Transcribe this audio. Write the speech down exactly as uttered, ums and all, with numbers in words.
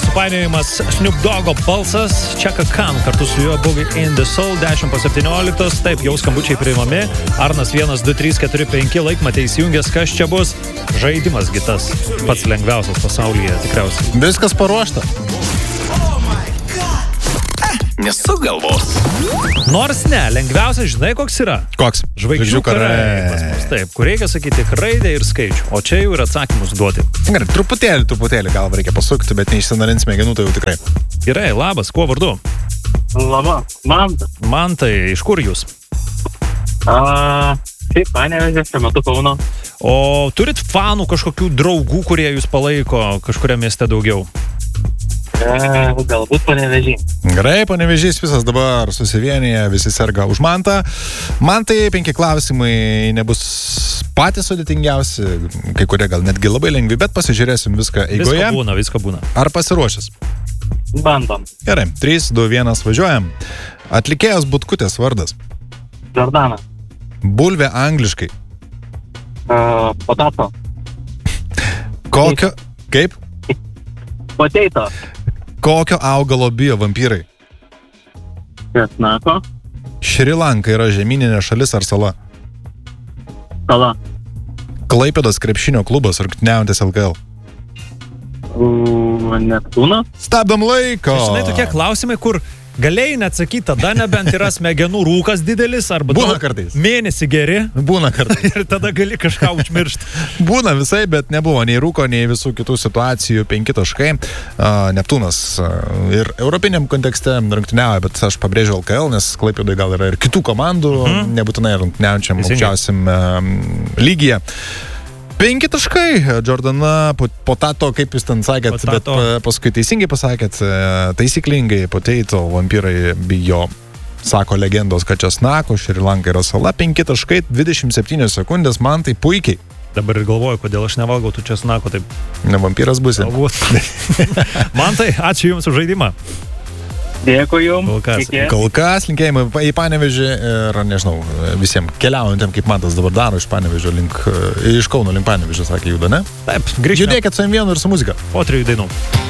supainiojimas Snoop Doggo balsas, Chaka Khan kartu su juo Boogie in the Soul, dešimt po septynioliktos, taip, jau skambučiai priimami, Arnas vienas, du, trys, keturi, penki, laikmatė įsijungęs, kas čia bus, žaidimas gitas, pats lengviausias pasaulyje tikriausiai. Viskas paruošta. Nesuk galvos. Nors ne, lengviausia, žinai, koks yra? Koks? Žvaigždžių karai. Taip, kur reikia sakyti raidę ir skaičių, o čia jau yra atsakymus duoti. Gerai, truputėlį, truputėlį gal reikia pasukti, bet neišsinarins smegenų, tai jau tikrai. Gerai, labas, kuo vardu? Laba, Mantas. Mantai, iš kur jūs? A, taip, Panevėžė, šiuo metu Kauno. O turit fanų kažkokių draugų, kurie jūs palaiko kažkuriam mieste daugiau? E, galbūt Panevėžį. Gerai, Panevėžys visas dabar susivienyje, visi serga už Mantą. Mantai, penki klausimai nebus patys sudėtingiausi, kai kurie gal netgi labai lengvi, bet pasižiūrėsim viską eigoje. Visko būna, visko būna. Ar pasiruošęs? Bandom. Gerai, trys, du, vienas, važiuojam. Atlikėjos Butkutės vardas. Jordana. Bulvė angliškai. E, potato. Kokio, kaip? Potato. Kokio augalo bijo vampyrai? Česnako. Šri Lanka yra žemyninė šalis ar sala? Sala. Klaipėdos krepšinio klubas rungtyniaujantis L K L. U, Neptūnas. Stabdom laiko. Žinai, tokie klausimai, kur galėjai neatsakyti, tada nebent yra smegenų rūkas didelis, arba Būna daug- kartais. mėnesį geri Būna kartais. ir tada gali kažką užmiršti. Būna visai, bet nebuvo nei rūko, nei visų kitų situacijų. Penki taškai. Uh, Neptūnas uh, ir europiniam kontekste rungtyniauja, bet aš pabrėžiu L K L, nes Klaipėdoje gal yra ir kitų komandų, mhm. nebūtinai rungtyniaujančiam aukščiausiam uh, lygyje. Penki taškai, Jordana, potato, kaip jūs ten sakėt, Potato. bet paskui teisingai pasakėt, taisyklingai, potato, vampyrai bijo, sako legendos, kad česnako, Šri Lanka yra sala, penki taškai, dvidešimt septynios sekundės, man tai puikiai. Dabar ir galvoju, kodėl aš nevalgau tų česnako, taip. Ne vampyras būsi. Galbūt. Mantai, ačiū Jums už žaidimą. Dėkui jums. Kol kas. Iki. Kol kas linkėjimai į Panevėžį ir, nežinau, visiems keliaujantiem, kaip Mantas dabar daro iš Panevėžio link, iš Kauno link Panevėžio, sakė, juda, ne? Taip, grįžkime Judėkit su M vienu ir su muzika. po trijų dainų.